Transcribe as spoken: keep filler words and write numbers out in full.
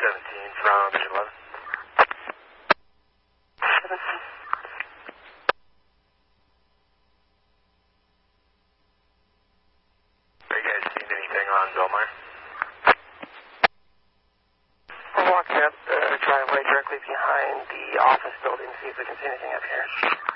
seventeen from Mission eleven. seventeen. Are you guys seeing anything on Belmar? We're walking up the driveway directly behind the office building to see if we can see anything up here.